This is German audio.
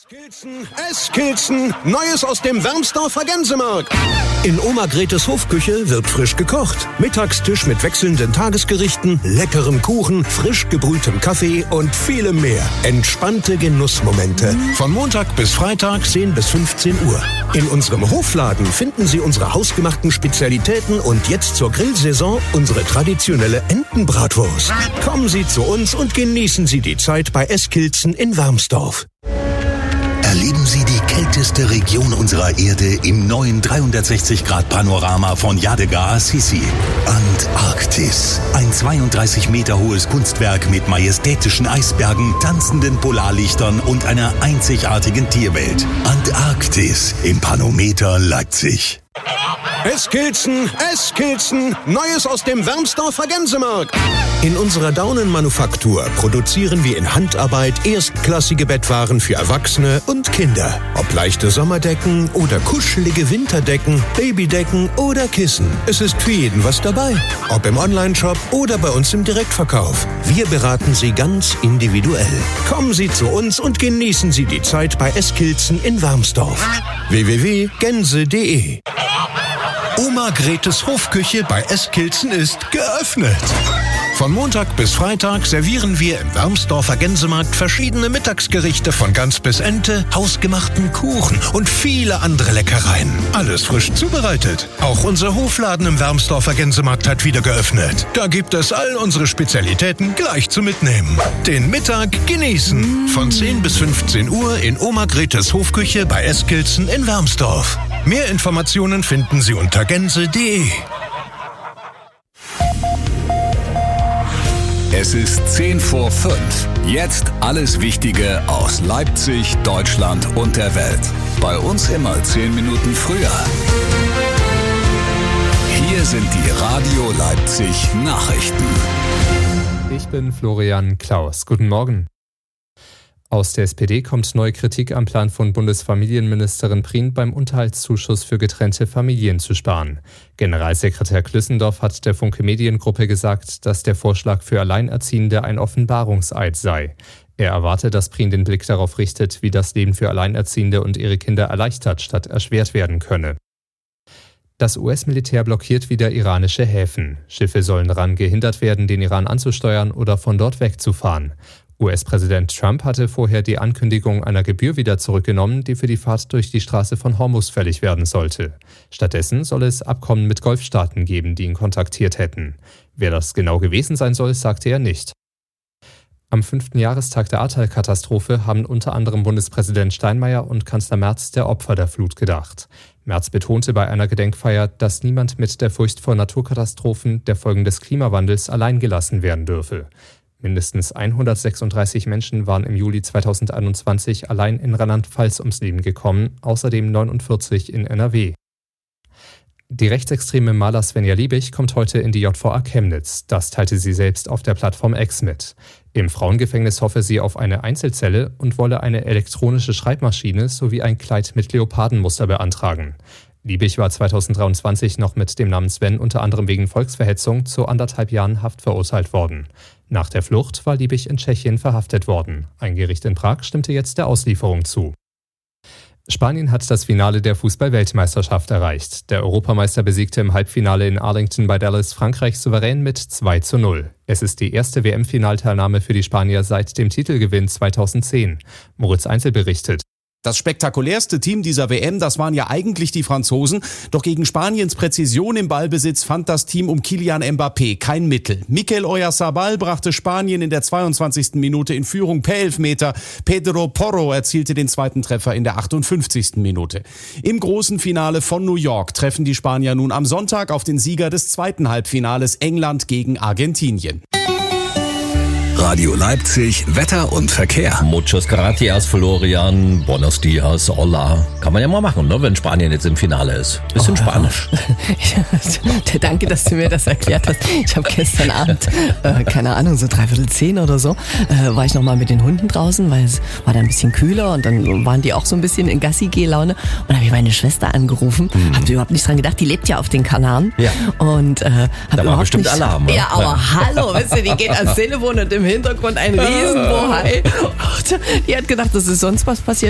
Eskilzen, Neues aus dem Wermsdorfer Gänsemarkt. In Oma Gretes Hofküche wird frisch gekocht. Mittagstisch mit wechselnden Tagesgerichten, leckerem Kuchen, frisch gebrühtem Kaffee und vielem mehr. Entspannte Genussmomente. Von Montag bis Freitag 10 bis 15 Uhr. In unserem Hofladen finden Sie unsere hausgemachten Spezialitäten und jetzt zur Grillsaison unsere traditionelle Entenbratwurst. Kommen Sie zu uns und genießen Sie die Zeit bei Eskilzen in Wermsdorf. Erleben Sie die kälteste Region unserer Erde im neuen 360-Grad-Panorama von Yadega Assisi. Antarktis. Ein 32 Meter hohes Kunstwerk mit majestätischen Eisbergen, tanzenden Polarlichtern und einer einzigartigen Tierwelt. Antarktis im Panometer Leipzig. Eskilzen, Neues aus dem Wermsdorfer Gänsemarkt. In unserer Daunenmanufaktur produzieren wir in Handarbeit erstklassige Bettwaren für Erwachsene und Kinder. Ob leichte Sommerdecken oder kuschelige Winterdecken, Babydecken oder Kissen. Es ist für jeden was dabei. Ob im Onlineshop oder bei uns im Direktverkauf. Wir beraten Sie ganz individuell. Kommen Sie zu uns und genießen Sie die Zeit bei Eskilzen in Wermsdorf. www.gänse.de. Oma Gretes Hofküche bei Eskilzen ist geöffnet. Von Montag bis Freitag servieren wir im Wermsdorfer Gänsemarkt verschiedene Mittagsgerichte von Gans bis Ente, hausgemachten Kuchen und viele andere Leckereien. Alles frisch zubereitet. Auch unser Hofladen im Wermsdorfer Gänsemarkt hat wieder geöffnet. Da gibt es all unsere Spezialitäten gleich zum Mitnehmen. Den Mittag genießen. Von 10 bis 15 Uhr in Oma Gretes Hofküche bei Eskilzen in Wermsdorf. Mehr Informationen finden Sie unter gänse.de. Es ist 10 vor 5. Jetzt alles Wichtige aus Leipzig, Deutschland und der Welt. Bei uns immer 10 Minuten früher. Hier sind die Radio Leipzig Nachrichten. Ich bin Florian Klaus. Guten Morgen. Aus der SPD kommt neue Kritik am Plan von Bundesfamilienministerin Prien, beim Unterhaltszuschuss für getrennte Familien zu sparen. Generalsekretär Klüssendorf hat der Funke Mediengruppe gesagt, dass der Vorschlag für Alleinerziehende ein Offenbarungseid sei. Er erwarte, dass Prien den Blick darauf richtet, wie das Leben für Alleinerziehende und ihre Kinder erleichtert statt erschwert werden könne. Das US-Militär blockiert wieder iranische Häfen. Schiffe sollen daran gehindert werden, den Iran anzusteuern oder von dort wegzufahren. US-Präsident Trump hatte vorher die Ankündigung einer Gebühr wieder zurückgenommen, die für die Fahrt durch die Straße von Hormuz fällig werden sollte. Stattdessen soll es Abkommen mit Golfstaaten geben, die ihn kontaktiert hätten. Wer das genau gewesen sein soll, sagte er nicht. Am 5. Jahrestag der Ahrtal-Katastrophe haben unter anderem Bundespräsident Steinmeier und Kanzler Merz der Opfer der Flut gedacht. Merz betonte bei einer Gedenkfeier, dass niemand mit der Furcht vor Naturkatastrophen, der Folgen des Klimawandels, allein gelassen werden dürfe. Mindestens 136 Menschen waren im Juli 2021 allein in Rheinland-Pfalz ums Leben gekommen, außerdem 49 in NRW. Die rechtsextreme Maler Svenja Liebig kommt heute in die JVA Chemnitz. Das teilte sie selbst auf der Plattform X mit. Im Frauengefängnis hoffe sie auf eine Einzelzelle und wolle eine elektronische Schreibmaschine sowie ein Kleid mit Leopardenmuster beantragen. Liebig war 2023 noch mit dem Namen Sven unter anderem wegen Volksverhetzung zu 1,5 Jahren Haft verurteilt worden. Nach der Flucht war Liebig in Tschechien verhaftet worden. Ein Gericht in Prag stimmte jetzt der Auslieferung zu. Spanien hat das Finale der Fußball-Weltmeisterschaft erreicht. Der Europameister besiegte im Halbfinale in Arlington bei Dallas Frankreich souverän mit 2:0. Es ist die erste WM-Finalteilnahme für die Spanier seit dem Titelgewinn 2010. Moritz Einzel berichtet. Das spektakulärste Team dieser WM, das waren ja eigentlich die Franzosen. Doch gegen Spaniens Präzision im Ballbesitz fand das Team um Kylian Mbappé kein Mittel. Mikel Oyarzabal brachte Spanien in der 22. Minute in Führung per Elfmeter. Pedro Porro erzielte den zweiten Treffer in der 58. Minute. Im großen Finale von New York treffen die Spanier nun am Sonntag auf den Sieger des zweiten Halbfinales, England gegen Argentinien. Radio Leipzig, Wetter und Verkehr. Muchos gracias, Florian. Buenos dias, hola. Kann man ja mal machen, ne, wenn Spanien jetzt im Finale ist. Bisschen Spanisch. Danke, dass du mir das erklärt hast. Ich habe gestern Abend, keine Ahnung, so 9:45 oder so, war ich nochmal mit den Hunden draußen, weil es war da ein bisschen kühler und dann waren die auch so ein bisschen in Gassi-Geh-Laune. Und dann habe ich meine Schwester angerufen, habe überhaupt nicht dran gedacht, die lebt ja auf den Kanaren. Ja. Und da war bestimmt nicht, Alarm. Ja, aber hallo, wisst ihr, die geht ans Telefon und im Hintergrund ein Riesenbohai. Die hat gedacht, das ist sonst was passiert.